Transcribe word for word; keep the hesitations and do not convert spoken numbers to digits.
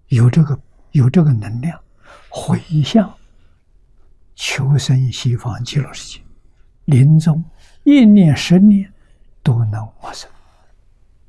有这个有这个能量，回向求生西方极乐世界，临终一念十念都能往生。